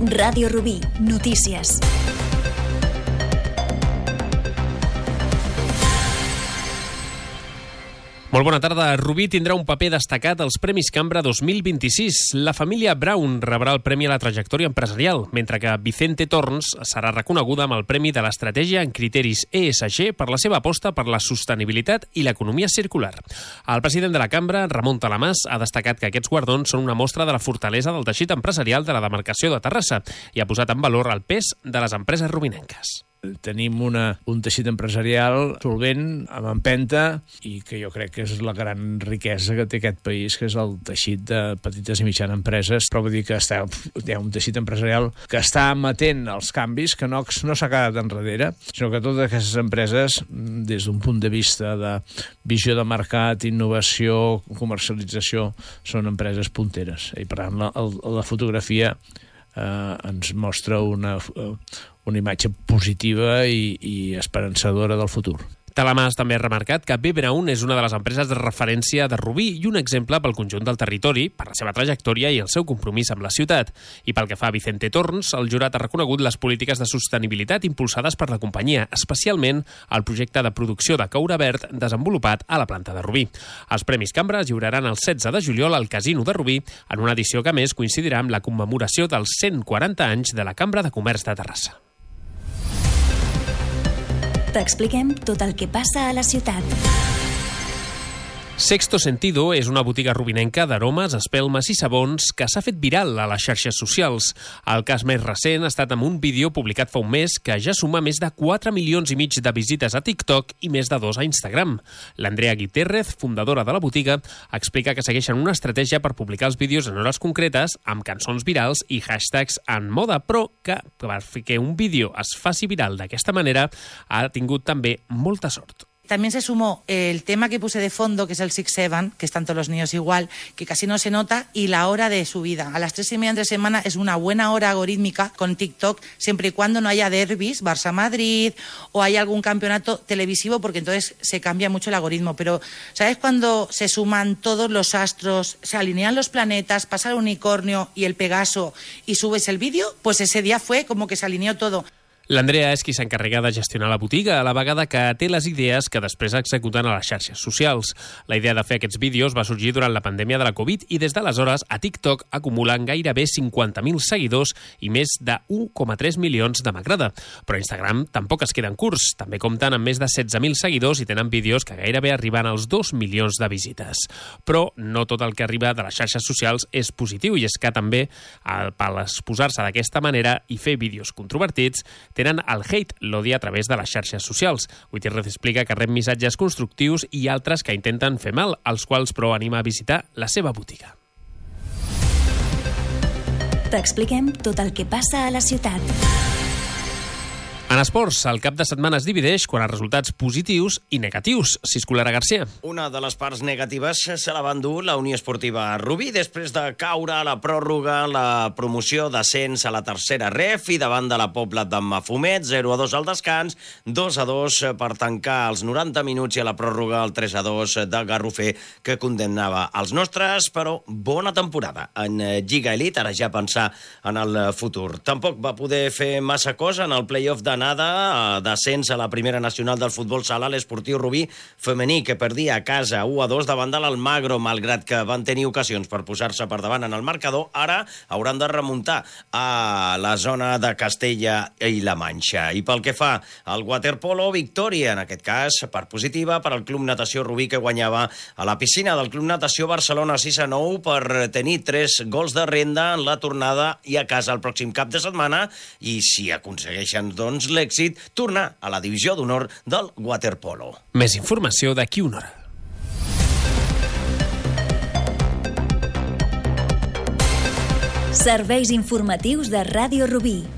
Ràdio Rubí, notícies. Molt bona tarda. Rubí tindrà un paper destacat als Premis Cambra 2026. La família Brown rebrà el Premi a la Trajectòria Empresarial, mentre que Vicente Torns serà reconeguda amb el Premi de l'Estratègia en Criteris ESG per la seva aposta per la sostenibilitat i l'economia circular. El president de la Cambra, Ramon Talamàs, ha destacat que aquests guardons són una mostra de la fortalesa del teixit empresarial de la demarcació de Terrassa i ha posat en valor el pes de les empreses rubinenques. Tenim un teixit empresarial solvent, amb empenta, i que jo crec que és la gran riquesa que té aquest país, que és el teixit de petites i mitjanes empreses. Però vull dir que hi ha un teixit empresarial que està amatent als canvis, que no s'ha quedat enrere, sinó que totes aquestes empreses, des d'un punt de vista de visió de mercat, innovació, comercialització, són empreses punteres. I per tant, la fotografia ens mostra una imatge positiva i esperançadora del futur. Talamàs també ha remarcat que B. Brown és una de les empreses de referència de Rubí i un exemple pel conjunt del territori, per la seva trajectòria i el seu compromís amb la ciutat. I pel que fa a Vicente Torns, el jurat ha reconegut les polítiques de sostenibilitat impulsades per la companyia, especialment el projecte de producció de coure verd desenvolupat a la planta de Rubí. Els Premis Cambra es lliuraran el 16 de juliol al Casino de Rubí, en una edició que a més coincidirà amb la commemoració dels 140 anys de la Cambra de Comerç de Terrassa. T'expliquem tot el que passa a la ciutat. Sexto Sentido és una botiga rubinenca d'aromes, espelmes i sabons que s'ha fet viral a les xarxes socials. El cas més recent ha estat amb un vídeo publicat fa un mes que ja suma més de 4,5 milions de visites a TikTok i més de 2 a Instagram. L'Andrea Guitérrez, fundadora de la botiga, explica que segueixen una estratègia per publicar els vídeos en hores concretes amb cançons virals i hashtags en moda, però que perquè un vídeo es faci viral d'aquesta manera ha tingut també molta sort. También se sumó el tema que puse de fondo, que es el 6-7, que están todos los niños igual, que casi no se nota, y la hora de subida. A las 3:30 entre semana es una buena hora algorítmica con TikTok, siempre y cuando no haya derbis, Barça-Madrid, o haya algún campeonato televisivo, porque entonces se cambia mucho el algoritmo. Pero, ¿sabes cuando se suman todos los astros, se alinean los planetas, pasa el unicornio y el Pegaso y subes el vídeo? Pues ese día fue como que se alineó todo. L'Andrea és qui s'encarrega de gestionar la botiga, a la vegada que té les idees que després executen a les xarxes socials. La idea de fer aquests vídeos va sorgir durant la pandèmia de la Covid i des d'aleshores a TikTok acumulen gairebé 50.000 seguidors i més de 1,3 milions de m'agrada. Però a Instagram tampoc es queden curts. També compten amb més de 16.000 seguidors i tenen vídeos que gairebé arriben als 2 milions de visites. Però no tot el que arriba de les xarxes socials és positiu, i és que també, per exposar-se d'aquesta manera i fer vídeos controvertits, tenen el hate, l'odi a través de les xarxes socials. Gutiérrez explica que rep missatges constructius i altres que intenten fer mal, als quals però anima a visitar la seva botiga. T'expliquem tot el que passa a la ciutat. En esports, el cap de setmana es divideix quan els resultats positius i negatius. Cisco Lara García. Una de les parts negatives se la va endur la Unió Esportiva Rubí després de caure a la pròrroga la promoció d'ascens a la tercera ref i davant de la Pobla de Mafumet, 0-2 al descans, 2-2 per tancar els 90 minuts i a la pròrroga el 3-2 de Garrofer que condemnava els nostres, però bona temporada en Lliga Elite, ara ja pensar en el futur. Tampoc va poder fer massa cosa en el play-off de d'ascens a la primera nacional del futbol sala, l'Esportiu Rubí femení, que perdia a casa 1-2 davant de l'Almagro, malgrat que van tenir ocasions per posar-se per davant en el marcador. Ara hauran de remuntar a la zona de Castella i la Manxa. I pel que fa al waterpolo, victòria, en aquest cas, per positiva, per al Club Natació Rubí, que guanyava a la piscina del Club Natació Barcelona 6-9 per tenir 3 gols de renda en la tornada i a casa el pròxim cap de setmana, i si aconsegueixen, doncs, l'èxit, tornar a la divisió d'honor del waterpolo. Més informació d'aquí una hora. Serveis informatius de Ràdio Rubí.